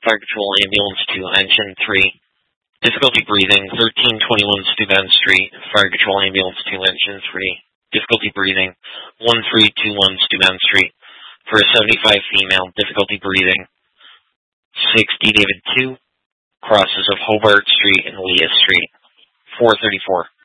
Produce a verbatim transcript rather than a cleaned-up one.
Fire Patrol Ambulance two, Engine three. Difficulty breathing, thirteen twenty-one Steuben Street, Fire Patrol Ambulance two, Engine three. Difficulty breathing, one three two one Steuben Street. For a seventy-five female, difficulty breathing, sixty David two, crosses of Hobart Street and Leah Street, four thirty-four.